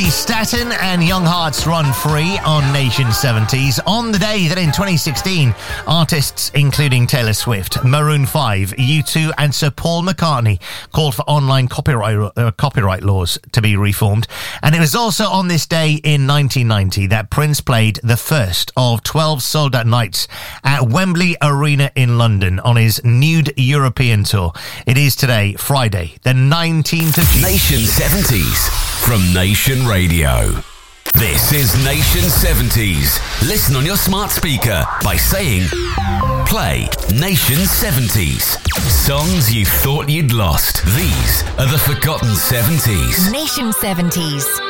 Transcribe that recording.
Staten and Young Hearts Run Free on Nation 70s. On the day that in 2016, artists including Taylor Swift, Maroon 5, U2 and Sir Paul McCartney called for online copyright laws to be reformed. And it was also on this day in 1990 that Prince played the first of 12 sold-out nights at Wembley Arena in London on his Nude European tour. It is today, Friday, the 19th of June. Nation 70s from Nation Radio. This is Nation 70s. Listen on your smart speaker by saying, play Nation 70s. Songs you thought you'd lost. These are the forgotten 70s. Nation 70s.